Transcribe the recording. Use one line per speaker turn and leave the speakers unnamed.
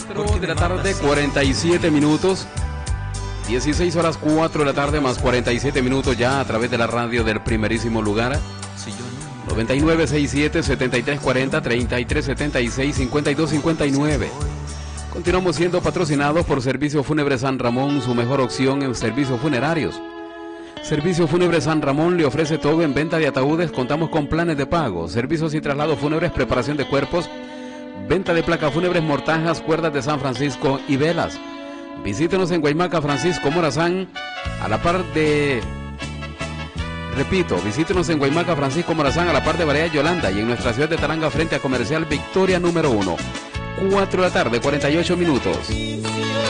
4 de la tarde, 47 minutos. 16 horas 4 de la tarde más 47 minutos ya a través de la radio del primerísimo lugar. 9967 7340 3376 5259. Continuamos siendo patrocinados por Servicio Fúnebre San Ramón, su mejor opción en servicios funerarios. Servicio Fúnebre San Ramón le ofrece todo en venta de ataúdes. Contamos con planes de pago, servicios y traslados fúnebres, preparación de cuerpos, venta de placas fúnebres, mortajas, cuerdas de San Francisco y velas. Visítenos en Guaymaca, Francisco Morazán, a la par de... Repito, visítenos en Guaymaca, Francisco Morazán, a la par de Barea Yolanda, y en nuestra ciudad de Taranga, frente a Comercial Victoria número 1. 4 de la tarde, 48 minutos.